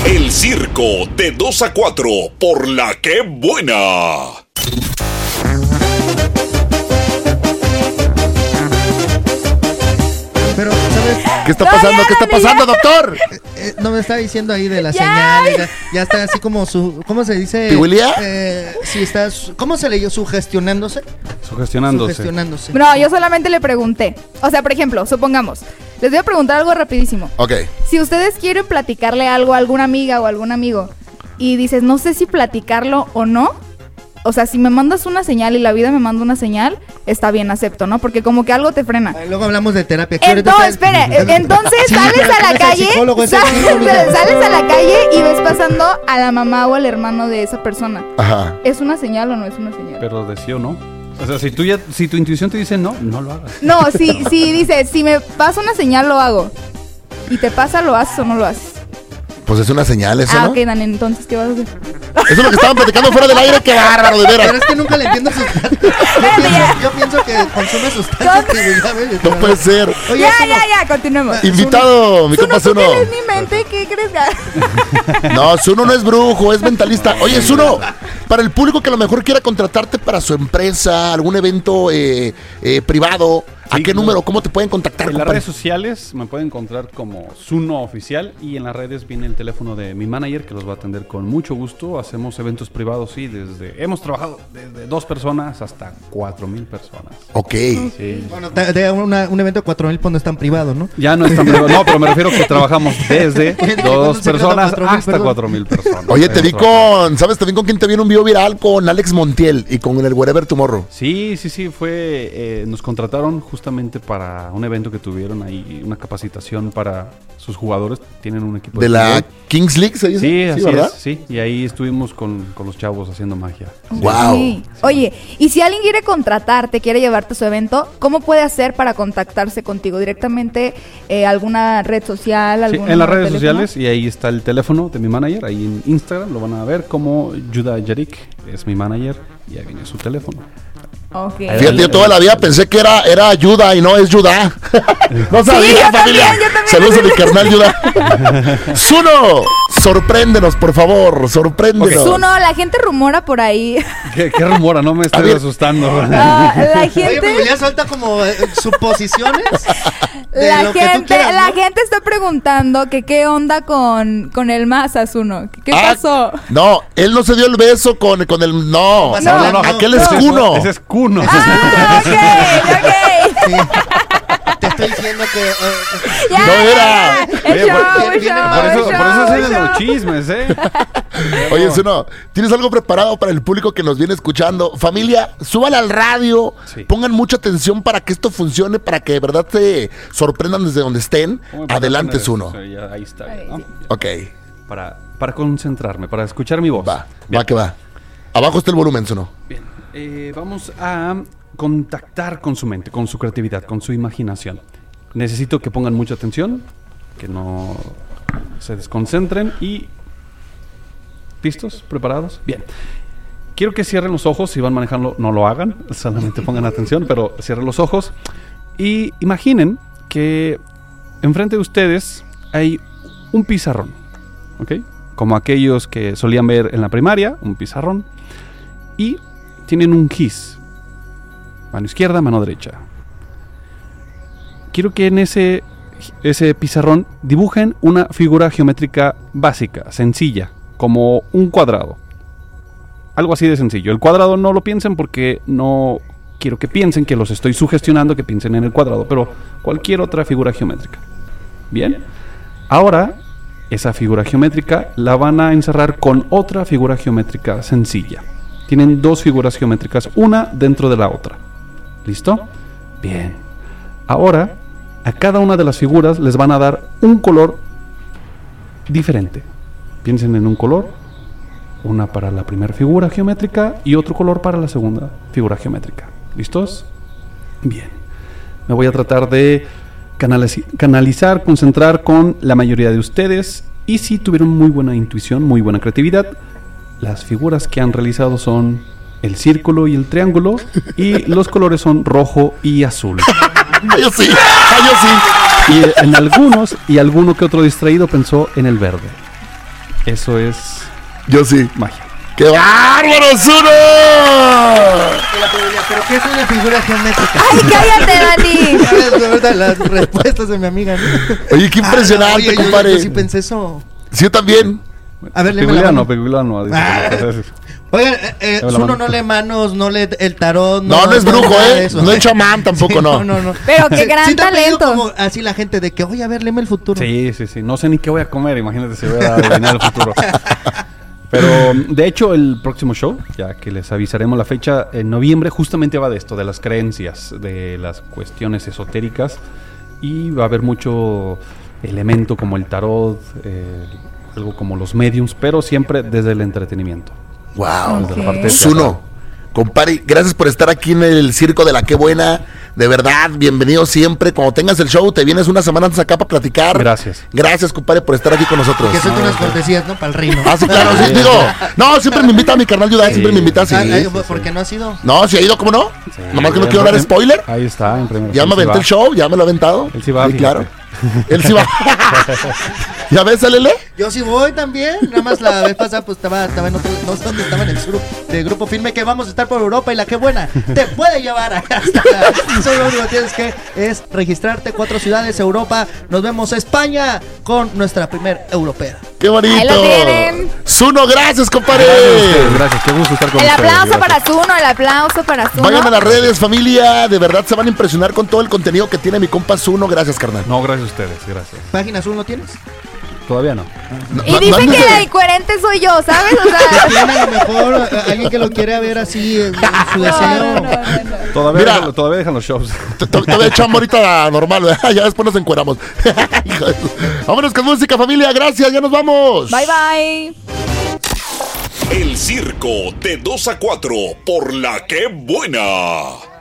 El Circo, de 2 a 4, por La Que Buena. Pero, ¿sabes? ¿Qué está pasando? ¿Qué está pasando, doctor? No me está diciendo ahí de las señales. Ya está así como su... ¿Cómo se dice? ¿Pihuilía? Sí, está... ¿Cómo se leyó? ¿Sugestionándose? Sugestionándose. No, yo solamente le pregunté. O sea, por ejemplo, supongamos, les voy a preguntar algo rapidísimo. Ok. Si ustedes quieren platicarle algo a alguna amiga o algún amigo y dices, no sé si platicarlo o no, o sea, si me mandas una señal y la vida me manda una señal, está bien, acepto, ¿no? Porque como que algo te frena. Luego hablamos de terapia. Entonces, entonces sales a la calle, sales a la calle y ves pasando a la mamá o al hermano de esa persona. Ajá. ¿Es una señal o no es una señal? Pero de sí o no. O sea, si tu intuición te dice no, no lo hagas. No, si dices, si me pasa una señal, lo hago. Y te pasa, ¿lo haces o no lo haces? Pues es una señal eso, ¿no? Ok, Dani, entonces, ¿qué vas a hacer? Eso es lo que estaban platicando fuera del aire. ¡Qué bárbaro, de veras! Pero es que nunca le entiendo sustancias. Yo pienso que consume sustancias. No puede ser. Oye, ya, continuemos. Invitado, mi compa Zuno. ¿Tú mi mente? ¿Qué crees que...? No, Zuno no es brujo, es mentalista. Oye, Zuno, para el público que a lo mejor quiera contratarte para su empresa, algún evento privado, ¿a qué número? ¿Cómo te pueden contactar? En las redes sociales me pueden encontrar como Zuno Oficial y en las redes viene el teléfono de mi manager que los va a atender con mucho gusto. Hacemos eventos privados, sí, hemos trabajado desde 2 personas hasta 4,000 personas. Ok. Sí. Bueno, un evento de 4,000 pues no es tan privado, ¿no? Ya no es tan privado, no, pero me refiero que trabajamos desde 2 personas hasta 4,000 personas. Oye, te vi con, ¿sabes también con quién te viene un video viral? Con Alex Montiel y con el Wherever Tomorrow. Sí, fue, nos contrataron justamente para un evento que tuvieron ahí, una capacitación para sus jugadores, tienen un equipo de la Kings League, ¿se dice? Sí, así ¿verdad? es, sí, y ahí estuvimos con los chavos haciendo magia. Wow. Sí. Oye, y si alguien quiere contratarte, quiere llevarte a su evento, ¿cómo puede hacer para contactarse contigo? ¿Directamente alguna red social? Sí, en las redes sociales, y ahí está el teléfono de mi manager, ahí en Instagram lo van a ver como Yuda Yarik, es mi manager, y ahí viene su teléfono. Okay. Fíjate, yo toda la vida pensé que era ayuda y no es Yudá. No sabía, sí, familia. Yo también. Saludos a mi carnal Yudá. Zuno, sorpréndenos, por favor, sorpréndenos. Zuno, la gente rumora por ahí. ¿Qué rumora? No me estoy asustando. La gente... Oye, pero ya suelta como suposiciones. La gente está preguntando que qué onda con el Maza, Zuno. ¿Qué pasó? No, él no se dio el beso con el... No, aquel es Kuno. Ese es Kuno. Ok. Sí. Te estoy diciendo que... No era. Por eso se hacen los chismes, ¿eh? Oye, Zuno, ¿tienes algo preparado para el público que nos viene escuchando? Familia, súbala al radio, pongan mucha atención para que esto funcione, para que de verdad se sorprendan desde donde estén. Adelante, Zuno. Ahí está, ¿no? Ok. Para concentrarme, para escuchar mi voz. Va que va. Abajo está el volumen, Zuno. Bien. Vamos a contactar con su mente, con su creatividad, con su imaginación. Necesito que pongan mucha atención, que no se desconcentren y... ¿Listos? ¿Preparados? Bien. Quiero que cierren los ojos, si van manejando no lo hagan, solamente pongan atención, pero cierren los ojos y imaginen que enfrente de ustedes hay un pizarrón, ¿ok? Como aquellos que solían ver en la primaria, un pizarrón, y tienen un gis, mano izquierda, mano derecha. Quiero que en ese pizarrón dibujen una figura geométrica básica, sencilla, como un cuadrado. Algo así de sencillo. El cuadrado no lo piensen porque no quiero que piensen que los estoy sugestionando, que piensen en el cuadrado, pero cualquier otra figura geométrica. Bien. Ahora, esa figura geométrica la van a encerrar con otra figura geométrica sencilla. Tienen 2 figuras geométricas, una dentro de la otra. ¿Listo? Bien. Ahora, a cada una de las figuras les van a dar un color diferente. Piensen en un color, una para la primera figura geométrica y otro color para la segunda figura geométrica. ¿Listos? Bien. Me voy a tratar de canalizar, concentrar con la mayoría de ustedes, y si tuvieron muy buena intuición, muy buena creatividad, las figuras que han realizado son el círculo y el triángulo, y los colores son rojo y azul. Yo sí. Y en algunos, y alguno que otro distraído pensó en el verde. Eso es Yo sí. magia. ¡Qué bárbaro, Zuno! ¿Pero qué es una figura geométrica? ¡Ay, cállate, Dani! ¿Sabes? De verdad, las respuestas de mi amiga, ¿no? Oye, qué impresionante, Oye, compadre. yo sí pensé eso. Sí, yo también. A ver, léeme la mano. Peguliano. Oigan, la Zuno mano. no lee manos, no lee el tarot. No es brujo, nada de eso. No es chamán tampoco, Sí, no. no. Pero qué gran ¿Sí te ha pedido talento. como así la gente de que, oye, a ver, léeme el futuro? Sí. No sé ni qué voy a comer, imagínate si voy a adivinar el futuro. Pero, de hecho, el próximo show, ya que les avisaremos la fecha, en noviembre justamente va de esto, de las creencias, de las cuestiones esotéricas. Y va a haber mucho elemento como el tarot, algo como los mediums, pero siempre desde el entretenimiento. Wow. Desde la parte Zuno, compadre, gracias por estar aquí en el circo de la Qué Buena. De verdad, bienvenido siempre. Cuando tengas el show, te vienes una semana antes acá para platicar. Gracias. Gracias, compadre, por estar aquí con nosotros. Que son unas cortesías, ¿no? Para el reino. Ah, sí, claro, sí, digo. No, siempre me invita a mi carnal Yudá, siempre me invita, sí. ¿Por qué no ha sido? No, si ha ido, ¿cómo no? Nomás que no quiero dar spoiler. Ahí está, en primera. Ya me aventé el show, ya me lo he aventado. Él sí va, Sí, fíjate. claro. Él sí va. ¿Ya ves, Lele? Yo sí voy también. Nada más la vez pasada, pues estaba en otro. No sé dónde estaba en el sur de Grupo Firme. Que vamos a estar por Europa y la Qué Buena te puede llevar acá. Solo lo único que tienes que es registrarte. 4 ciudades, Europa. Nos vemos España con nuestra primer europea. ¡Qué bonito! Ahí lo tienen. Zuno, gracias, compadre. Gracias, qué gusto estar con El ustedes. aplauso Gracias. para Zuno, el aplauso para Zuno. Vayan a las redes, familia. De verdad se van a impresionar con todo el contenido que tiene mi compa Zuno. Gracias, carnal. No, gracias a ustedes, gracias. ¿Página azul no tienes? Todavía no. Y dicen que la incoherente soy yo, ¿sabes? O sea, Tiene a lo mejor alguien que lo quiere ver así en su deseo. no. Todavía dejan los shows. Todavía echamos ahorita normal, ¿verdad? Ya después nos encueramos. Hijo de su- Vámonos con música, familia. Gracias, ya nos vamos. Bye, bye. El circo de 2 a 4 por la Qué Buena.